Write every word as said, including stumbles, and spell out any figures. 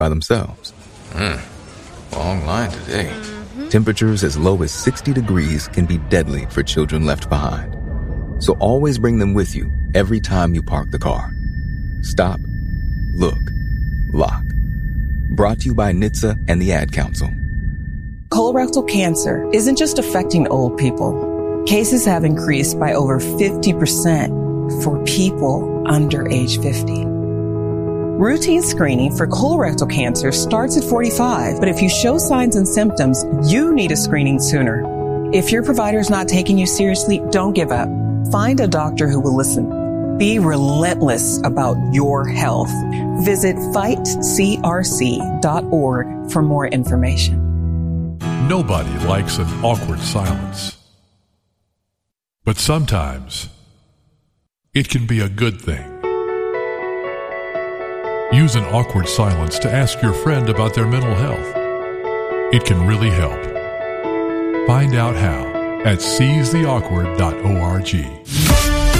by themselves. Mm. Long line today. Mm-hmm. Temperatures as low as sixty degrees can be deadly for children left behind. So always bring them with you every time you park the car. Stop, look, lock. Brought to you by N H T S A and the Ad Council. Colorectal cancer isn't just affecting old people. Cases have increased by over fifty percent for people under age fifty. Routine screening for colorectal cancer starts at forty-five, but if you show signs and symptoms, you need a screening sooner. If your provider is not taking you seriously, don't give up. Find a doctor who will listen. Be relentless about your health. Visit fight c r c dot org for more information. Nobody likes an awkward silence. But sometimes it can be a good thing. Use an awkward silence to ask your friend about their mental health. It can really help. Find out how at seize the awkward dot org.